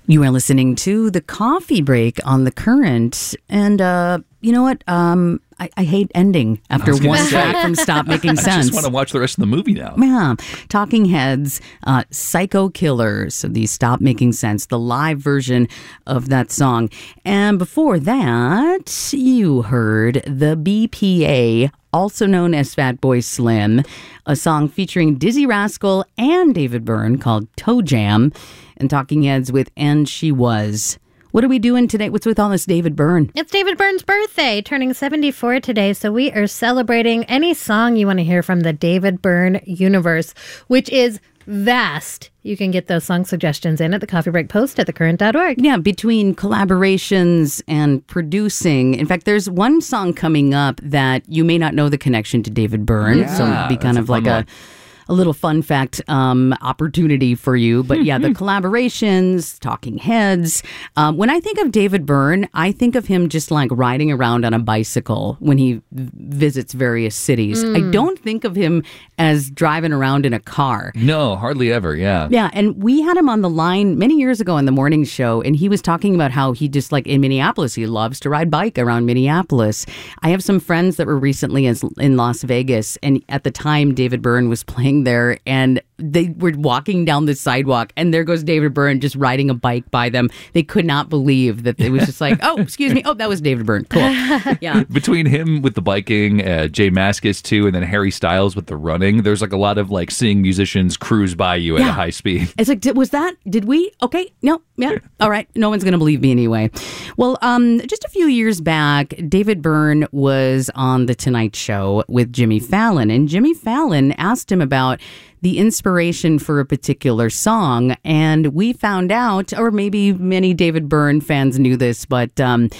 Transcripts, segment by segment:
You are listening to The Coffee Break on The Current. And you know what? I hate ending after one track from Stop Making Sense. I just want to watch the rest of the movie now. Yeah. Talking Heads, Psycho Killer. So the Stop Making Sense, the live version of that song. And before that, you heard the BPA, also known as Fatboy Slim, a song featuring Dizzy Rascal and David Byrne called Toe Jam, and Talking Heads with And She Was. What are we doing today? What's with all this David Byrne? It's David Byrne's birthday, turning 74 today, so we are celebrating any song you want to hear from the David Byrne universe, which is vast. You can get those song suggestions in at the Coffee Break post at thecurrent.org. Yeah, between collaborations and producing. In fact, there's one song coming up that you may not know the connection to David Byrne, so it'll be kind of like a little fun fact opportunity for you. But yeah, the collaborations, Talking Heads. When I think of David Byrne, I think of him just like riding around on a bicycle when he visits various cities. I don't think of him as driving around in a car. No, hardly ever, yeah. Yeah, and we had him on the line many years ago on the morning show, and he was talking about how he just, like, in Minneapolis, he loves to ride bike around Minneapolis. I have some friends that were recently in Las Vegas, and at the time, David Byrne was playing there, and they were walking down the sidewalk, and there goes David Byrne just riding a bike by them. They could not believe that it was just like, oh, excuse me. Oh, that was David Byrne. Cool. Yeah. Between him with the biking, Jay Mascis too, and then Harry Styles with the running, there's like a lot of like seeing musicians cruise by you at a high speed. It's like, did we? Okay. No. Yeah. All right. No one's going to believe me anyway. Well, just a few years back, David Byrne was on The Tonight Show with Jimmy Fallon, and Jimmy Fallon asked him about the inspiration for a particular song, and we found out, or maybe many David Byrne fans knew this, but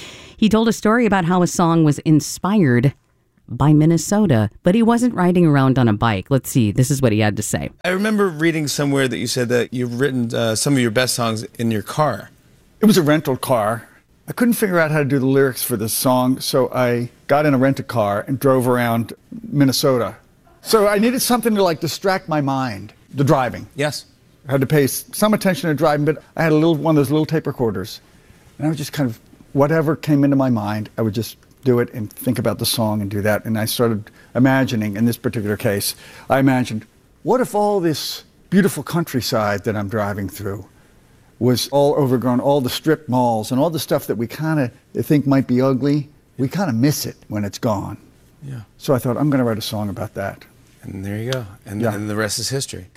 he told a story about how a song was inspired by Minnesota, but he wasn't riding around on a bike. Let's see. This is what he had to say. I remember reading somewhere that you said that you've written some of your best songs in your car. It was a rental car. I couldn't figure out how to do the lyrics for this song, so I got in a rent-a-car and drove around Minnesota. So I needed something to like distract my mind, the driving. Yes. I had to pay some attention to driving, but I had one of those little tape recorders. And I would just kind of, whatever came into my mind, I would just do it and think about the song and do that. And I started imagining, in this particular case, I imagined, what if all this beautiful countryside that I'm driving through was all overgrown, all the strip malls and all the stuff that we kind of think might be ugly, we kind of miss it when it's gone. Yeah. So I thought, I'm going to write a song about that. And there you go. And the rest is history.